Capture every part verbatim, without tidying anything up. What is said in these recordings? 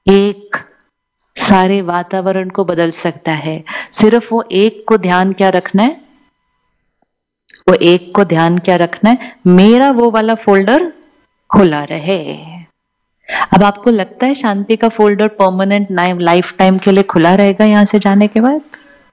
एक सारे वातावरण को बदल सकता है। सिर्फ वो एक को ध्यान क्या रखना है, वो एक को ध्यान क्या रखना है, मेरा वो वाला फोल्डर खुला रहे। अब आपको लगता है शांति का फोल्डर परमानेंट लाइफ टाइम के लिए खुला रहेगा यहां से जाने के बाद?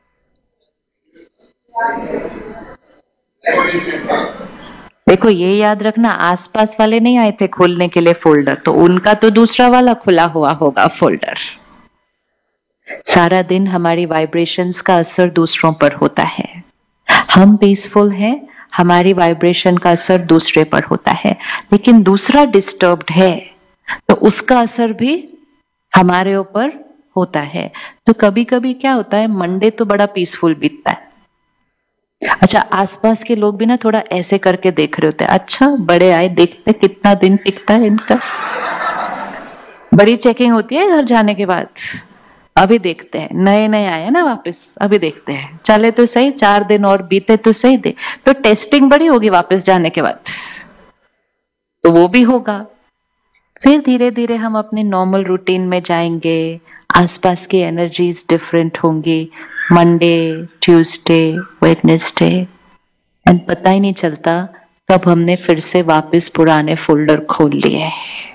देखो ये याद रखना, आसपास वाले नहीं आए थे खोलने के लिए फोल्डर, तो उनका तो दूसरा वाला खुला हुआ होगा फोल्डर। सारा दिन हमारी वाइब्रेशंस का असर दूसरों पर होता है। हम पीसफुल हैं, हमारी वाइब्रेशन का असर दूसरे पर होता है, लेकिन दूसरा डिस्टर्ब्ड है तो उसका असर भी हमारे ऊपर होता है। तो कभी कभी क्या होता है, मंडे तो बड़ा पीसफुल बीतता है। अच्छा, आसपास के लोग भी ना थोड़ा ऐसे करके देख रहे होते हैं, अच्छा बड़े आए, देखते कितना दिन टिकता है इनका। बड़ी चेकिंग होती है घर जाने के बाद, अभी देखते हैं, नए नए आए ना वापस, अभी देखते हैं, चले तो सही, चार दिन और बीते तो सही दे, तो टेस्टिंग बड़ी होगी वापस जाने के बाद, तो वो भी होगा। फिर धीरे धीरे हम अपने नॉर्मल रूटीन में जाएंगे, आसपास की एनर्जीज डिफरेंट होंगी, मंडे, ट्यूसडे, वेडनेसडे, एंड पता ही नहीं चलता कब हमने फिर से वापस पुराने फोल्डर खोल लिए,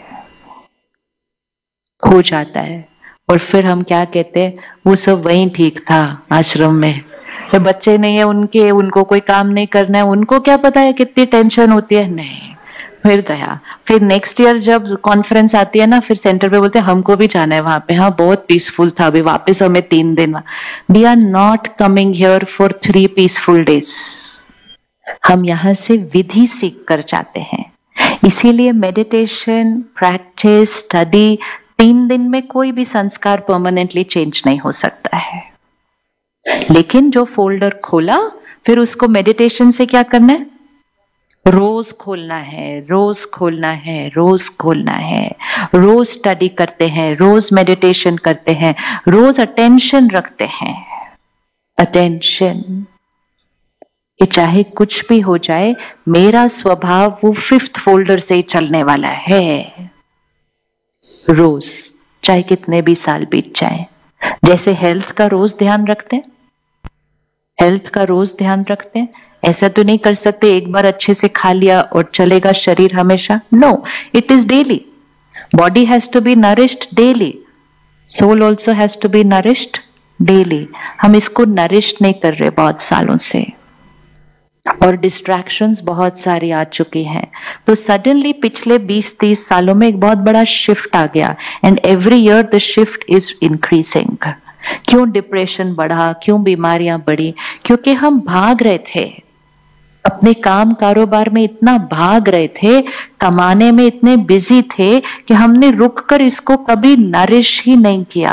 हो जाता है। और फिर हम क्या कहते हैं, वो सब वहीं ठीक था आश्रम में, तो बच्चे नहीं है उनके, उनको कोई काम नहीं करना है, उनको क्या पता है कितनी टेंशन होती है। नहीं, फिर गया। फिर नेक्स्ट ईयर जब कॉन्फ्रेंस आती है ना, फिर सेंटर पे बोलते हैं हमको भी जाना है वहां पे, हाँ बहुत पीसफुल था, अभी वापस हमें तीन दिन। We are not coming here for three peaceful days, हम यहाँ से विधि सीख कर जाते हैं। इसीलिए मेडिटेशन, प्रैक्टिस, स्टडी, तीन दिन में कोई भी संस्कार परमानेंटली चेंज नहीं हो सकता है। लेकिन जो फोल्डर खोला, फिर उसको मेडिटेशन से क्या करना है, रोज खोलना है, रोज खोलना है, रोज खोलना है। रोज स्टडी करते हैं, रोज मेडिटेशन करते हैं, रोज अटेंशन रखते हैं। अटेंशन कि चाहे कुछ भी हो जाए, मेरा स्वभाव वो फिफ्थ फोल्डर से ही चलने वाला है। रोज, चाहे कितने भी साल बीत जाए। जैसे हेल्थ का रोज ध्यान रखते हैं, हेल्थ का रोज ध्यान रखते हैं, ऐसा तो नहीं कर सकते एक बार अच्छे से खा लिया और चलेगा शरीर हमेशा। No, it is daily. Body has to be nourished daily, soul also has to be nourished daily. हम इसको नरिश्ड नहीं कर रहे बहुत सालों से, और डिस्ट्रैक्शंस बहुत सारी आ चुकी हैं। तो सडनली पिछले बीस तीस सालों में एक बहुत बड़ा शिफ्ट आ गया, and every year the shift is increasing. क्यों डिप्रेशन बढ़ा, क्यों बीमारियां बढ़ी? क्योंकि हम भाग रहे थे अपने काम कारोबार में, इतना भाग रहे थे, कमाने में इतने बिजी थे कि हमने रुक कर इसको कभी नरिश ही नहीं किया।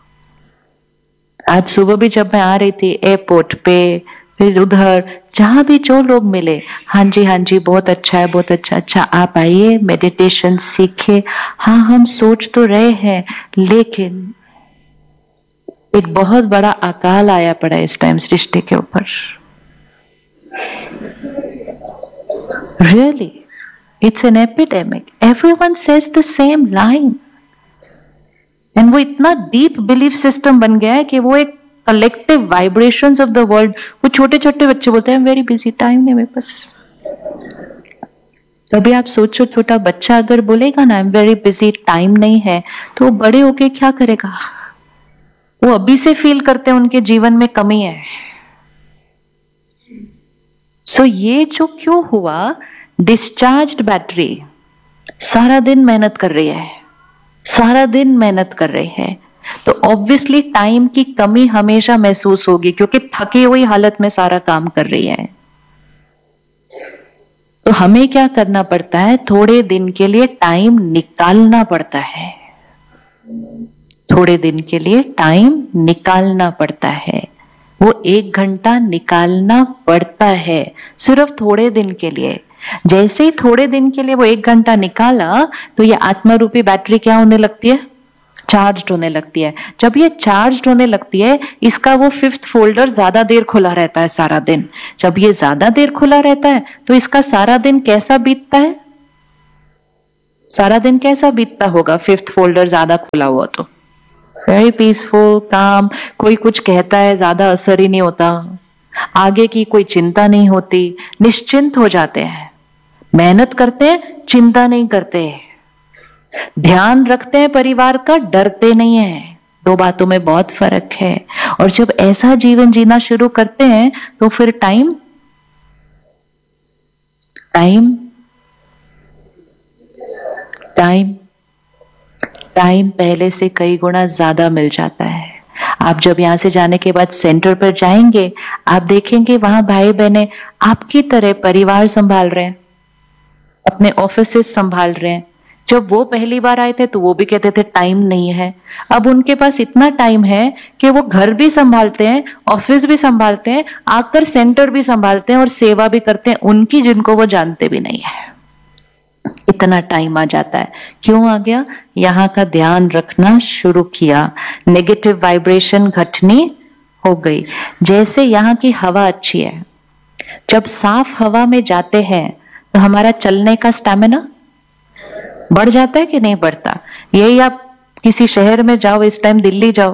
आज सुबह भी जब मैं आ रही थी एयरपोर्ट पे, फिर उधर जहां भी जो लोग मिले, हाँ जी हाँ जी बहुत अच्छा है, बहुत अच्छा, अच्छा आप आइए मेडिटेशन सीखे। हाँ हम सोच तो रहे हैं, लेकिन एक बहुत बड़ा अकाल आया पड़ा इस टाइम सृष्टि के ऊपर। Really, it's an epidemic. Everyone says the same line. And वो इतना डीप बिलीफ सिस्टम बन गया है कि वो एक collective vibrations of the world, वो छोटे छोटे बच्चे बोलते हैं वेरी बिजी, टाइम नहीं मेरे पास। तभी आप सोचो, छोटा बच्चा अगर बोलेगा ना I am very busy, time नहीं है, तो वो बड़े होके क्या करेगा? वो अभी से फील करते हैं उनके जीवन में कमी है। सो so, ये जो क्यों हुआ, डिस्चार्ज्ड बैटरी सारा दिन मेहनत कर रही है, सारा दिन मेहनत कर रही है, तो ऑब्वियसली टाइम की कमी हमेशा महसूस होगी, क्योंकि थकी हुई हालत में सारा काम कर रही है। तो हमें क्या करना पड़ता है, थोड़े दिन के लिए टाइम निकालना पड़ता है, थोड़े दिन के लिए टाइम निकालना पड़ता है। वो एक घंटा निकालना पड़ता है सिर्फ थोड़े दिन के लिए। जैसे ही थोड़े दिन के लिए वो एक घंटा निकाला, तो ये आत्मा रूपी बैटरी क्या होने लगती है, चार्ज होने लगती है। जब ये चार्ज होने लगती है, इसका वो फिफ्थ फोल्डर ज्यादा देर खुला रहता है सारा दिन। जब ये ज्यादा देर खुला रहता है, तो इसका सारा दिन कैसा बीतता है, सारा दिन कैसा बीतता होगा फिफ्थ फोल्डर ज्यादा खुला हुआ तो? वेरी पीसफुल, काम, कोई कुछ कहता है ज्यादा असर ही नहीं होता, आगे की कोई चिंता नहीं होती, निश्चिंत हो जाते हैं, मेहनत करते हैं, चिंता नहीं करते, ध्यान रखते हैं परिवार का, डरते नहीं है। दो बातों में बहुत फर्क है। और जब ऐसा जीवन जीना शुरू करते हैं तो फिर टाइम टाइम टाइम टाइम पहले से कई गुना ज्यादा मिल जाता है। आप जब यहां से जाने के बाद सेंटर पर जाएंगे, आप देखेंगे वहां भाई बहने आपकी तरह परिवार संभाल रहे हैं, अपने ऑफिसेस संभाल रहे हैं। जब वो पहली बार आए थे तो वो भी कहते थे टाइम नहीं है। अब उनके पास इतना टाइम है कि वो घर भी संभालते हैं, ऑफिस भी संभालते हैं, आकर सेंटर भी संभालते हैं और सेवा भी करते हैं उनकी, जिनको वो जानते भी नहीं है। इतना टाइम आ जाता है। क्यों आ गया? यहाँ का ध्यान रखना शुरू किया, नेगेटिव वाइब्रेशन घटनी हो गई। जैसे यहाँ की हवा अच्छी है, जब साफ हवा में जाते हैं तो हमारा चलने का स्टैमिना बढ़ जाता है कि नहीं बढ़ता? यही आप किसी शहर में जाओ, इस टाइम दिल्ली जाओ,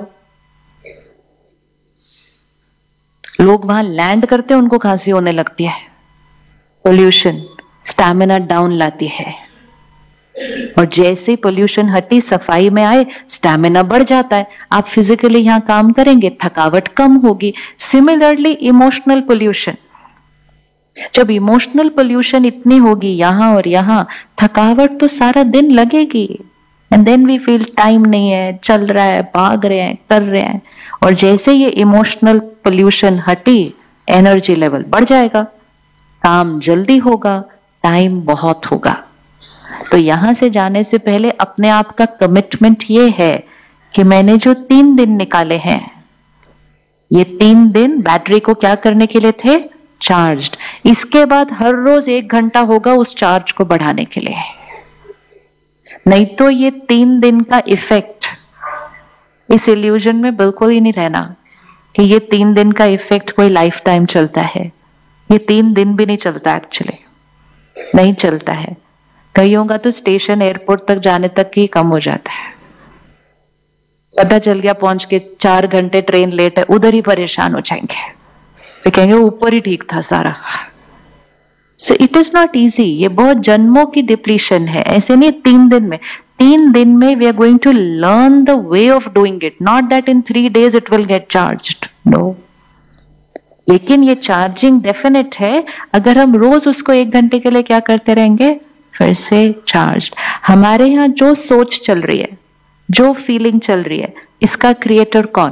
लोग वहां लैंड करते हैं उनको खांसी होने लगती है। पोल्यूशन स्टैमिना डाउन लाती है, और जैसे पोल्यूशन हटी, सफाई में आए, स्टैमिना बढ़ जाता है। आप फिजिकली यहां काम करेंगे, थकावट कम होगी। सिमिलरली इमोशनल पोल्यूशन, जब इमोशनल पोल्यूशन इतनी होगी यहां और यहां, थकावट तो सारा दिन लगेगी। And then we feel time नहीं है, चल रहा है, भाग रहे हैं, कर रहे हैं। और जैसे ये इमोशनल पोल्यूशन हटी, एनर्जी लेवल बढ़ जाएगा, काम जल्दी होगा, टाइम बहुत होगा। तो यहां से जाने से पहले अपने आप का कमिटमेंट ये है कि मैंने जो तीन दिन निकाले हैं, ये तीन दिन बैटरी को क्या करने के लिए थे? चार्ज्ड। इसके बाद हर रोज एक घंटा होगा उस चार्ज को बढ़ाने के लिए। नहीं तो ये तीन दिन का इफेक्ट, इस इल्यूजन में बिल्कुल ही नहीं रहना कि ये तीन दिन का इफेक्ट कोई लाइफ टाइम चलता है। ये तीन दिन भी नहीं चलता, एक्चुअली नहीं चलता है। कईयों का तो स्टेशन एयरपोर्ट तक जाने तक ही कम हो जाता है। पता चल गया पहुंच के चार घंटे ट्रेन लेट है, उधर ही परेशान हो जाएंगे, फिर कहेंगे ऊपर ही ठीक था सारा। So it is not easy. ये बहुत जन्मों की डिप्लीशन है। ऐसे नहीं तीन दिन में, तीन दिन में we are going to learn the way of doing it, not that in three days it will get charged, no. लेकिन ये चार्जिंग डेफिनेट है अगर हम रोज उसको एक घंटे के लिए क्या करते रहेंगे, फिर से चार्ज। हमारे यहाँ जो सोच चल रही है, जो फीलिंग चल रही है, इसका क्रिएटर कौन?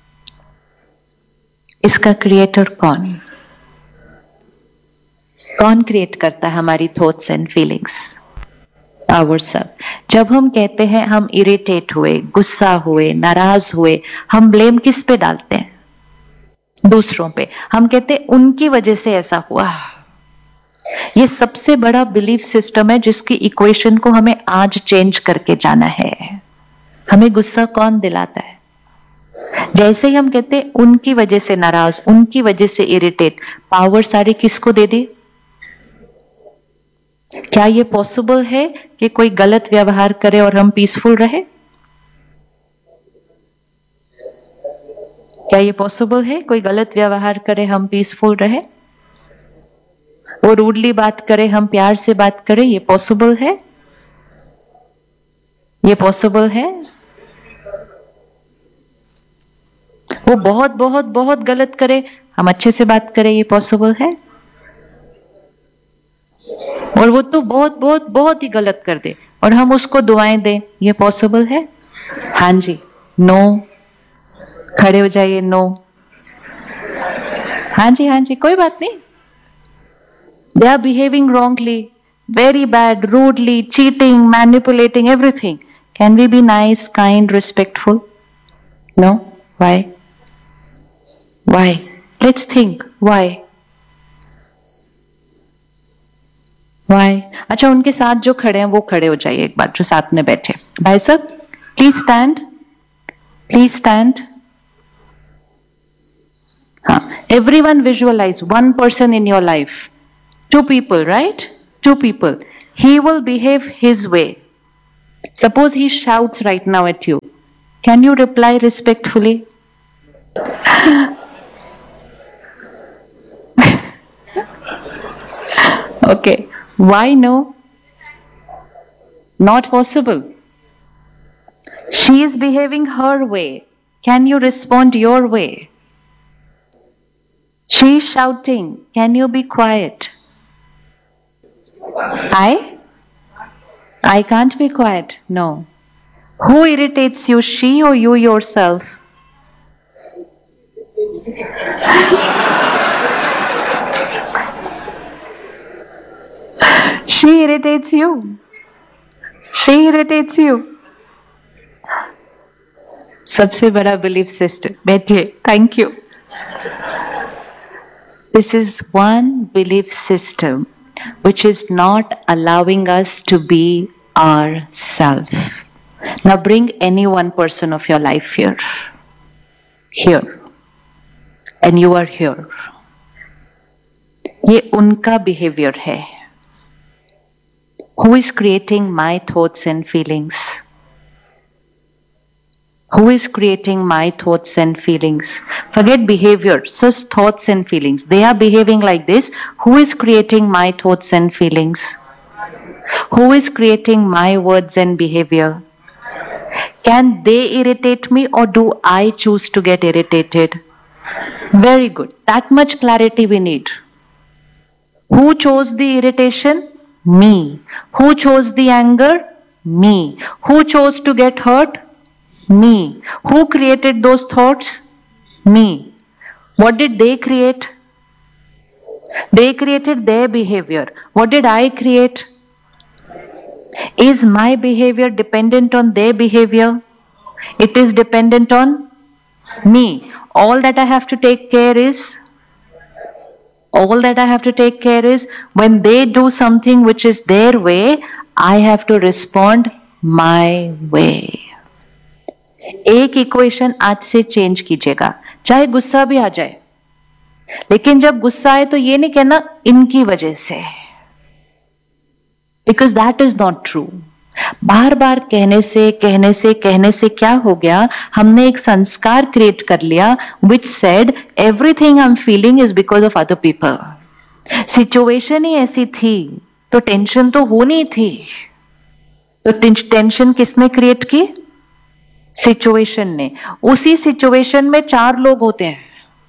इसका क्रिएटर कौन? कौन क्रिएट करता है हमारी थॉट्स एंड फीलिंग्स? आवरसेल्फ। जब हम कहते हैं हम इरिटेट हुए, गुस्सा हुए, नाराज हुए, हम ब्लेम किस पे डालते हैं? दूसरों पे। हम कहते हैं उनकी वजह से ऐसा हुआ। ये सबसे बड़ा बिलीफ सिस्टम है जिसकी इक्वेशन को हमें आज चेंज करके जाना है। हमें गुस्सा कौन दिलाता है? जैसे ही हम कहते हैं उनकी वजह से नाराज, उनकी वजह से इरिटेट, पावर सारी किसको दे दी? क्या ये पॉसिबल है कि कोई गलत व्यवहार करे और हम पीसफुल रहे? क्या ये पॉसिबल है? कोई गलत व्यवहार करे हम पीसफुल रहे? वो रूडली बात करे हम प्यार से बात करें, ये पॉसिबल है? ये पॉसिबल है? वो बहुत बहुत बहुत गलत करे, हम अच्छे से बात करें, ये पॉसिबल है? और वो तो बहुत बहुत बहुत ही गलत कर दे और हम उसको दुआएं दें, ये पॉसिबल है? हाँ जी, नो। खड़े हो जाइए, नो। हाँ जी, हाँ जी, कोई बात नहीं। They are behaving wrongly, very bad, rudely, cheating, manipulating, everything. Can we be nice, kind, respectful? No? Why? Why? Let's think. Why? Why? अच्छा, उनके साथ जो खड़े हैं वो खड़े हो जाइए एक बार, जो साथ में बैठे। भाई साहब, प्लीज स्टैंड, प्लीज स्टैंड। हाँ, everyone visualize one person in your life. Two people, right? Two people. He will behave his way. Suppose he shouts right now at you. Can you reply respectfully? Okay. Why no? Not possible. She is behaving her way. Can you respond your way? She is shouting. Can you be quiet? I? I can't be quiet. No. Who irritates you, she or you yourself? She irritates you. She irritates you. सबसे बड़ा belief system. बैठिए. Thank you. This is one belief system which is not allowing us to be ourselves. Now bring any one person of your life here. Here. And you are here. ये उनका behavior है. Who is creating my thoughts and feelings? Who is creating my thoughts and feelings? Forget behavior, just thoughts and feelings. They are behaving like this. Who is creating my thoughts and feelings? Who is creating my words and behavior? Can they irritate me or do I choose to get irritated? Very good. That much clarity we need. Who chose the irritation? Me. Who chose the anger? Me. Who chose to get hurt? Me. Who created those thoughts? Me. What did they create? They created their behavior. What did I create? Is my behavior dependent on their behavior? It is dependent on me. All that I have to take care is All that I have to take care is when they do something which is their way, I have to respond my way. एक equation आज से change कीजिएगा. चाहे गुस्सा भी आ जाए, लेकिन जब गुस्सा आए तो ये नहीं कहना इनकी वजह से, because that is not true. बार बार कहने से कहने से कहने से क्या हो गया, हमने एक संस्कार क्रिएट कर लिया which said everything I am feeling is because of other people. Situation ही ऐसी थी तो टेंशन तो होनी थी. तो टेंशन किसने क्रिएट की? सिचुएशन ने. उसी सिचुएशन में चार लोग होते हैं.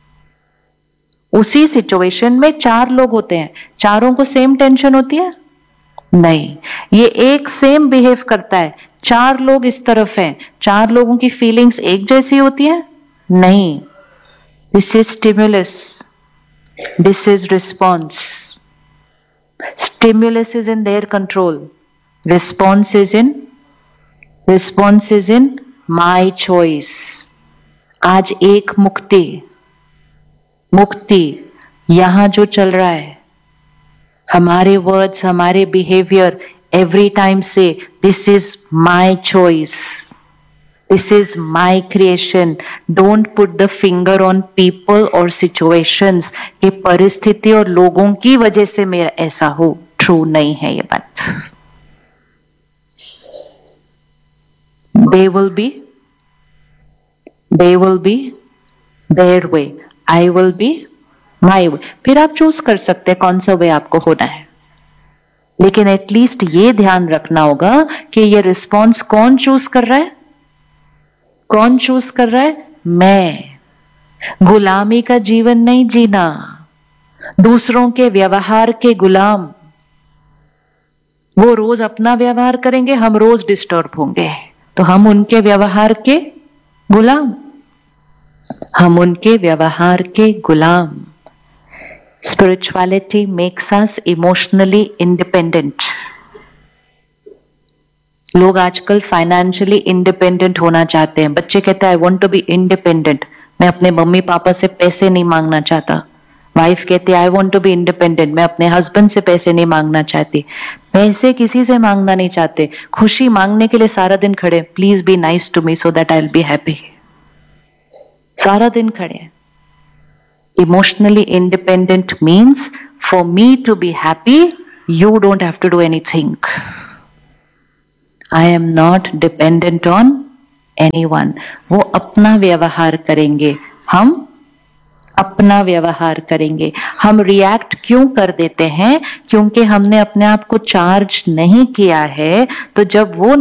उसी सिचुएशन में चार लोग होते हैं. चारों को सेम टेंशन होती है? नहीं. ये एक सेम बिहेव करता है. चार लोग इस तरफ हैं, चार लोगों की फीलिंग्स एक जैसी होती है? नहीं. This is stimulus, this is response. Stimulus is in their control, response is in response is in my choice. आज एक मुक्ति मुक्ति यहां जो चल रहा है, हमारे वर्ड्स, हमारे बिहेवियर एवरी टाइम से this is my choice, this is my creation. Don't put the finger on people और सिचुएशंस कि परिस्थिति और लोगों की वजह से मेरा ऐसा हो. ट्रू नहीं है ये बात. They will be, they will be their way. I will be my way. फिर आप चूज कर सकते हैं कौन सा वे आपको होना है, लेकिन एटलीस्ट ये ध्यान रखना होगा कि ये रिस्पॉन्स कौन चूज कर रहा है? कौन चूज कर रहा है? मैं. गुलामी का जीवन नहीं जीना, दूसरों के व्यवहार के गुलाम. वो रोज अपना व्यवहार करेंगे, हम रोज डिस्टर्ब होंगे, तो हम उनके व्यवहार के गुलाम. हम उनके व्यवहार के गुलाम. Spirituality makes us emotionally independent. लोग आजकल फाइनेंशियली इंडिपेंडेंट होना चाहते हैं. बच्चे कहते हैं I want to be independent. मैं अपने मम्मी पापा से पैसे नहीं मांगना चाहता. वाइफ कहती है I want to be independent. मैं अपने हस्बैंड से पैसे नहीं मांगना चाहती. पैसे किसी से मांगना नहीं चाहते. खुशी मांगने के लिए सारा दिन खड़े. Please be nice to me so that I will be happy. सारा दिन खड़े. Emotionally independent means for me to be happy you don't have to do anything. I am not dependent on anyone. वो अपना व्यवहार करेंगे, हम अपना व्यवहार करेंगे। हम रिएक्ट क्यों कर देते हैं? क्योंकि हमने अपने आप को चार्ज नहीं किया है। तो जब वो